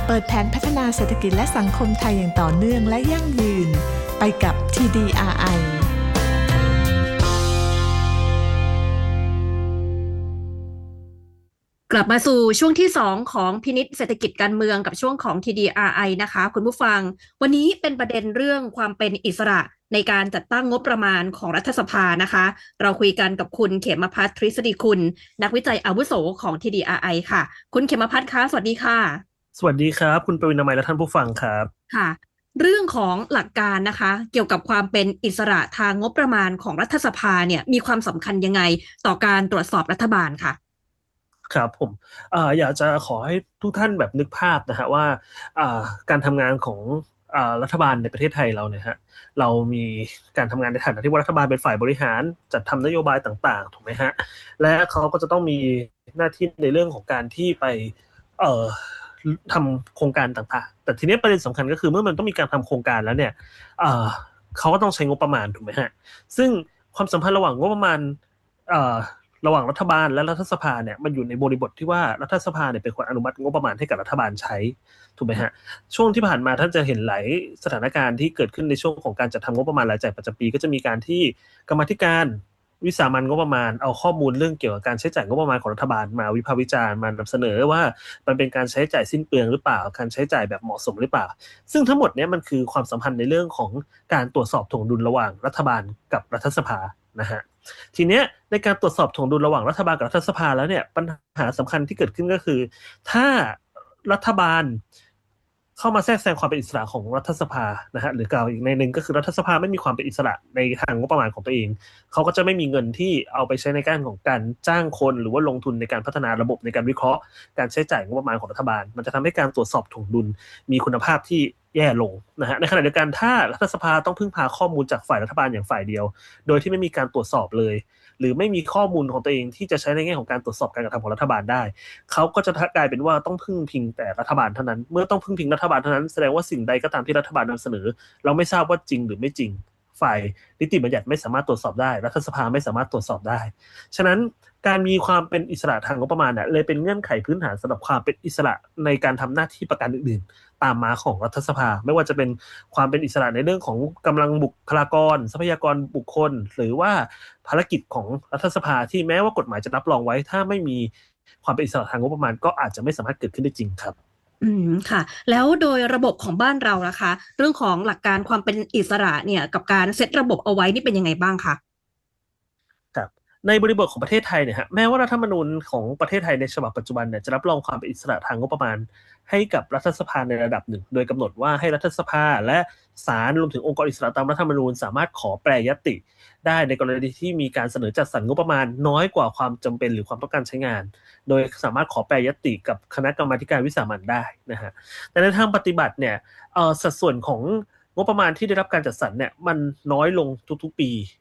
เปิดแผนพัฒนาเศรษฐกิจและสังคมไทยอย่างต่อเนื่องและยั่งยืนไปกับ TDRI กลับมาสู่ช่วงที่2ของพินิจเศรษฐกิจการเมืองกับช่วงของ TDRI นะคะคุณผู้ฟังวันนี้เป็นประเด็นเรื่องความเป็นอิสระในการจัดตั้งงบประมาณของรัฐสภานะคะเราคุยกันกับคุณเขมภัทร ทฤษฎีคุณนักวิจัยอาวุโสของ TDRI ค่ะคุณเขมภัทรคะสวัสดีค่ะสวัสดีครับคุณปวิณามัยและท่านผู้ฟังครับค่ะเรื่องของหลักการนะคะเกี่ยวกับความเป็นอิสระทางงบประมาณของรัฐสภาเนี่ยมีความสำคัญยังไงต่อการตรวจสอบรัฐบาลค่ะครับผมอยากจะขอให้ทุกท่านแบบนึกภาพนะฮะว่าการทำงานของรัฐบาลในประเทศไทยเราเนี่ยฮะเรามีการทำงานในฐานะที่ว่ารัฐบาลเป็นฝ่ายบริหารจัดทำนโยบายต่างๆถูกไหมฮะและเขาก็จะต้องมีหน้าที่ในเรื่องของการที่ไปเอ่อทำโครงการต่างๆแต่ทีนี้ประเด็นสำคัญก็คือเมื่อมันต้องมีการทำโครงการแล้วเนี่ยเอ่อเขาก็ต้องใช้งบประมาณถูกไหมฮะซึ่งความสัมพันธ์ระหว่างงบประมาณเอ่อ ระหว่างรัฐบาลและรัฐสภาเนี่ยมันอยู่ในบริบทที่ว่ารัฐสภาเนี่ยเป็นคนอนุมัติงบประมาณให้กับรัฐบาลใช้ถูกไหมฮะช่วงที่ผ่านมาท่านจะเห็นหลายสถานการณ์ที่เกิดขึ้นในช่วงของการจัดทำงบประมาณรายจ่ายประจำปีก็จะมีการที่กรรมาธิการวิสามัญงบประมาณเอาข้อมูลเรื่องเกี่ยวกับการใช้จ่ายงบประมาณของรัฐบาลมาวิพากษ์วิจารณ์มานำเสนอว่ามันเป็นการใช้จ่ายสิ้นเปลืองหรือเปล่าการใช้จ่ายแบบเหมาะสมหรือเปล่าซึ่งทั้งหมดนี้มันคือความสัมพันธ์ในเรื่องของการตรวจสอบถ่วงดุลระหว่างรัฐบาลกับรัฐสภานะฮะทีเนี้ยในการตรวจสอบถ่วงดุลระหว่างรัฐบาลกับรัฐสภาแล้วเนี่ยปัญหาสำคัญที่เกิดขึ้นก็คือถ้ารัฐบาลเข้ามาแทรกแซงความเป็นอิสระของรัฐสภานะฮะหรือกล่าวอีกในหนึ่งก็คือรัฐสภาไม่มีความเป็นอิสระในทางงบประมาณของตัวเองเขาก็จะไม่มีเงินที่เอาไปใช้ในการของการจ้างคนหรือว่าลงทุนในการพัฒนาระบบในการวิเคราะห์การใช้จ่ายงบประมาณของรัฐบาลมันจะทำให้การตรวจสอบถ่วงดุลมีคุณภาพที่แย่ลงนะฮะในขณะเดียวกันถ้ารัฐสภาต้องพึ่งพาข้อมูลจากฝ่ายรัฐบาลอย่างฝ่ายเดียวโดยที่ไม่มีการตรวจสอบเลยหรือไม่มีข้อมูลของตัวเองที่จะใช้ในแง่ของการตรวจสอบการกระทำของรัฐบาลได้เขาก็จะกลายเป็นว่าต้องพึ่งพิงแต่รัฐบาลเท่านั้นเมื่อต้องพึ่งพิงรัฐบาลเท่านั้นแสดงว่าสิ่งใดก็ตามที่รัฐบาลนำเสนอเราไม่ทราบว่าจริงหรือไม่จริงฝ่ายนิติบัญญัติไม่สามารถตรวจสอบได้รัฐสภาไม่สามารถตรวจสอบได้ฉะนั้นการมีความเป็นอิสระทางงบประมาณเนี่ยเลยเป็นเงื่อนไขพื้นฐานสำหรับความเป็นอิสระในการทำหน้าที่ประการอื่นๆตามมาของรัฐสภาไม่ว่าจะเป็นความเป็นอิสระในเรื่องของกำลังบุคลากรทรัพยากรบุคคลหรือว่าภารกิจของรัฐสภาที่แม้ว่ากฎหมายจะรับรองไว้ถ้าไม่มีความเป็นอิสระทางงบประมาณก็อาจจะไม่สามารถเกิดขึ้นได้จริงครับค่ะแล้วโดยระบบของบ้านเรานะคะเรื่องของหลักการความเป็นอิสระเนี่ยกับการเซตระบบเอาไว้นี่เป็นยังไงบ้างคะครับในบริบทของประเทศไทยเนี่ยฮะแม้ว่ารัฐธรรมนูญของประเทศไทยในฉบับปัจจุบันเนี่ยจะรับรองความเป็นอิสระทางงบประมาณให้กับรัฐสภาในระดับหนึ่งโดยกำหนดว่าให้รัฐสภาและศาลรวมถึงองค์กรอิสระตามรัฐธรรมนูญสามารถขอแปรยติได้ในกรณีที่มีการเสนอจัดสรรงบประมาณน้อยกว่าความจำเป็นหรือความต้องการใช้งานโดยสามารถขอแปรยติกับคณะกรรมาธิการวิสามัญได้นะฮะแต่ในทางปฏิบัติเนี่ยสัดส่วนของงบประมาณที่ได้รับการจัดสรรเนี่ยมันน้อยลงทุกๆปี